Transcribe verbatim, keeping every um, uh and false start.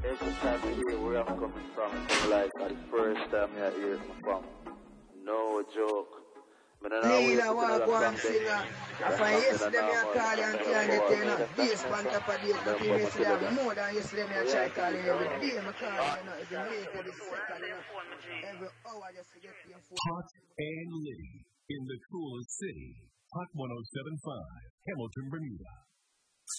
Every time I hear where I'm coming from, it's like the first time I hear it from. No joke. But then I wait Leela to walk another one song then. singer. I The find song that I yesterday me a normal, call you and that tell I you go you out, know, that's days my on song. top of days, but Then you put my yesterday have together. more than yesterday me a Yeah, try I see calling it every now. day. Me calling you know, every minute, every second, you know, every hour just to get to your phone. Hot and Liddy in the coolest city. Hot one oh seven point five, Hamilton, Bermuda.